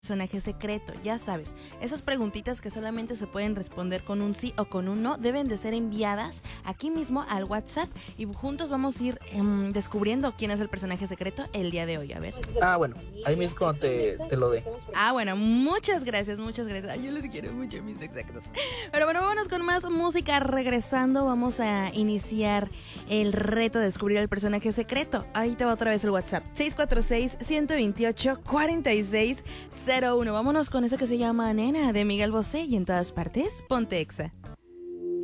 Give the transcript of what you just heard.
personaje secreto, ya sabes, esas preguntitas que solamente se pueden responder con un sí o con un no deben de ser enviadas aquí mismo al WhatsApp y juntos vamos a ir descubriendo quién es el personaje secreto el día de hoy. A ver. Bueno, ahí mismo te lo dé. Bueno, muchas gracias, Ay, yo les quiero mucho, mis exactos. Pero bueno, vámonos con más música. Regresando, vamos a iniciar el reto de descubrir el personaje secreto. Ahí te va otra vez el WhatsApp: 646-128-4601. Vámonos con eso que se llama Nena, de Miguel Bosé, y en todas partes, ponte Exa.